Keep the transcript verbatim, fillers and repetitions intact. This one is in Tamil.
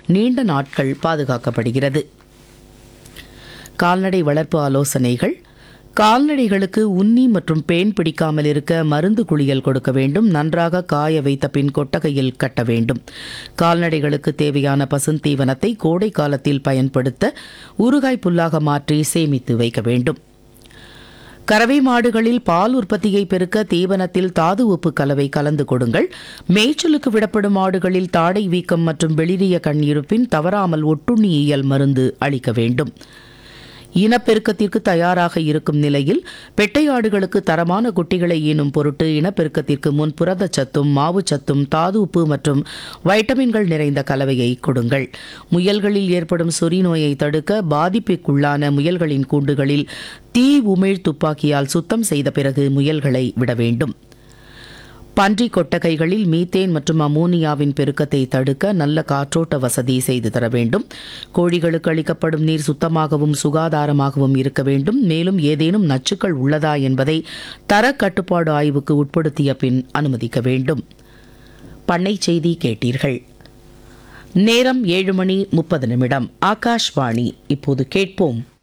நீண்ட நாட்கள் பாதுகாக்கப்படுகிறது. கால்நடை வளர்ப்பு ஆலோசனைகள். கால்நடைகளுக்கு உண்ணி மற்றும் பேன் பிடிக்காமல் இருக்க மருந்து குளியல் கொடுக்க வேண்டும். நன்றாக காய வைத்த பின் கொட்டகையில் கட்ட வேண்டும். கால்நடைகளுக்கு தேவையான பசுந்தீவனத்தை கோடை காலத்தில் பயன்படுத்த ஊறுகாய் புல்லாக மாற்றி சேமித்து வைக்க வேண்டும். கறவை மாடுகளில் பால் உற்பத்தியை பெருக்க தீவனத்தில் தாது உப்பு கலவை கலந்து கொடுங்கள். மேய்ச்சலுக்கு விடப்படும் மாடுகளில் தாடை வீக்கம் மற்றும் வெளிரிய கண் இருப்பின் தவறாமல் ஒட்டுண்ணியியல் மருந்து அளிக்க வேண்டும். இனப்பெருக்கத்திற்கு தயாராக இருக்கும் நிலையில் பெட்டை ஆடுகளுக்கு தரமான குட்டிகளை ஈனும் பொருட்டு இனப்பெருக்கத்திற்கு முன் புரதச்சத்தும் மாவுச்சத்தும் தாது உப்பு மற்றும் வைட்டமின்கள் நிறைந்த கலவையை கொடுங்கள். முயல்களில் ஏற்படும் சொறி நோயை தடுக்க பாதிப்புக்குள்ளான முயல்களின் கூண்டுகளில் தீ உமிழ் துப்பாக்கியால் சுத்தம் செய்த பிறகு முயல்களை விட வேண்டும். பன்றி கொட்டகைகளில் மீத்தேன் மற்றும் அமோனியாவின் பெருக்கத்தை தடுக்க நல்ல காற்றோட்ட வசதி செய்து தர வேண்டும். கோழிகளுக்கு அளிக்கப்படும் நீர் சுத்தமாகவும் சுகாதாரமாகவும் இருக்க வேண்டும். மேலும் ஏதேனும் நச்சுக்கள் உள்ளதா என்பதை தர கட்டுப்பாடு ஆய்வுக்கு உட்படுத்திய பின் அனுமதிக்க வேண்டும். பண்ணை செய்தி கேட்டீர்கள். நேரம் ஏழு மணி முப்பது நிமிடம். ஆகாஷ்வாணி. இப்போது கேட்போம்